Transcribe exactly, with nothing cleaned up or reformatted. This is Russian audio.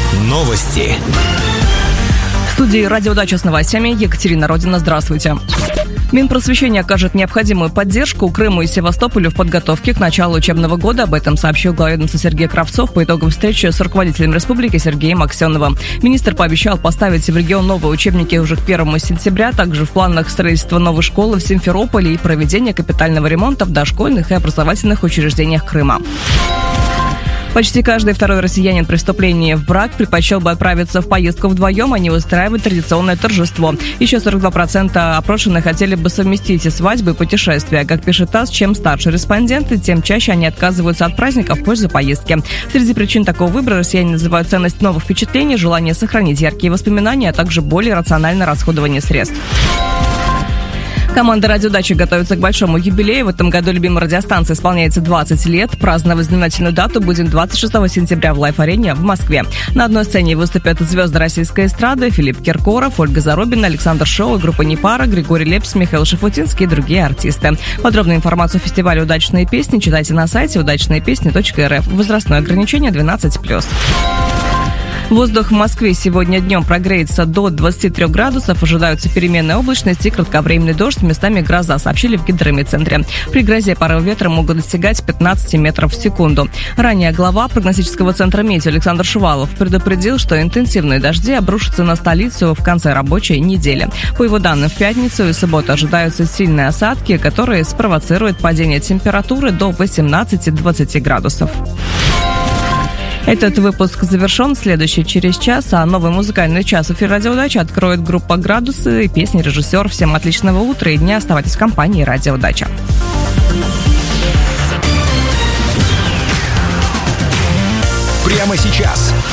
Новости. В студии «Радиодача» с новостями Екатерина Родина. Здравствуйте. Минпросвещение окажет необходимую поддержку Крыму и Севастополю в подготовке к началу учебного года. Об этом сообщил глава ведомства Сергей Кравцов по итогам встречи с руководителем республики Сергеем Аксеновым. Министр пообещал поставить в регион новые учебники уже к первому сентября. Также в планах строительства новой школы в Симферополе и проведение капитального ремонта в дошкольных и образовательных учреждениях Крыма. Почти каждый второй россиянин при вступлении в брак предпочел бы отправиться в поездку вдвоем, а не устраивать традиционное торжество. Еще сорок два процента опрошенных хотели бы совместить и свадьбы, и путешествия. Как пишет ТАСС, чем старше респонденты, тем чаще они отказываются от праздника в пользу поездки. Среди причин такого выбора россияне называют ценность новых впечатлений, желание сохранить яркие воспоминания, а также более рациональное расходование средств. Команда «Радиодачи» готовится к большому юбилею. В этом году любимой радиостанции исполняется двадцать лет. Праздновать знаменательную дату будем двадцать шестого сентября в Лайф-арене в Москве. На одной сцене выступят звезды российской эстрады: Филипп Киркоров, Ольга Зарубина, Александр Шоу, группа «Непара», Григорий Лепс, Михаил Шафутинский и другие артисты. Подробную информацию о фестивале «Удачные песни» читайте на сайте удачные песни точка эр эф. Возрастное ограничение двенадцать плюс. Воздух в Москве сегодня днем прогреется до двадцати трёх градусов. Ожидаются переменная облачность и кратковременный дождь, местами гроза, сообщили в гидрометцентре. При грозе порывы ветра могут достигать пятнадцати метров в секунду. Ранее глава прогностического центра метео Александр Шувалов предупредил, что интенсивные дожди обрушатся на столицу в конце рабочей недели. По его данным, в пятницу и субботу ожидаются сильные осадки, которые спровоцируют падение температуры до восемнадцати двадцати градусов. Этот выпуск завершен. Следующий через час, а новый музыкальный час в эфире «Радиодачи» откроет группа «Градусы» и песни «Режиссер». Всем отличного утра и дня. Оставайтесь в компании «Радиодача». Прямо сейчас.